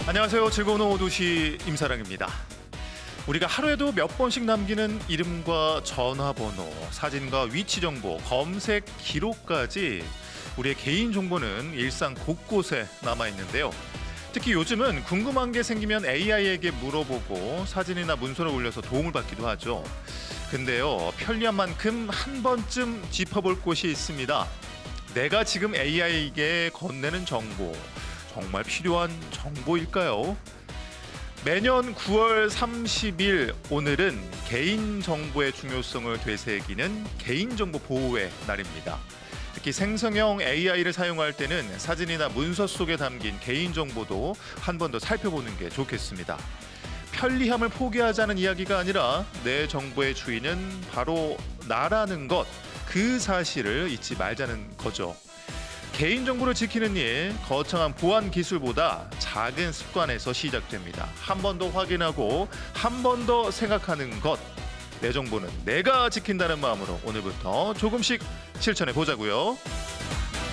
안녕하세요. 즐거운 오후 2시 임사랑입니다. 우리가 하루에도 몇 번씩 남기는 이름과 전화번호, 사진과 위치 정보, 검색 기록까지 우리의 개인 정보는 일상 곳곳에 남아 있는데요. 특히 요즘은 궁금한 게 생기면 AI에게 물어보고 사진이나 문서를 올려서 도움을 받기도 하죠. 근데요, 편리한 만큼 한 번쯤 짚어볼 곳이 있습니다. 내가 지금 AI에게 건네는 정보, 정말 필요한 정보일까요? 매년 9월 30일 오늘은 개인정보의 중요성을 되새기는 개인정보 보호의 날입니다. 특히 생성형 AI를 사용할 때는 사진이나 문서 속에 담긴 개인정보도 한 번 더 살펴보는 게 좋겠습니다. 편리함을 포기하자는 이야기가 아니라 내 정보의 주인은 바로 나라는 것, 그 사실을 잊지 말자는 거죠. 개인정보를 지키는 일, 거창한 보안 기술보다 작은 습관에서 시작됩니다. 한 번 더 확인하고 한 번 더 생각하는 것. 내 정보는 내가 지킨다는 마음으로 오늘부터 조금씩 실천해 보자고요.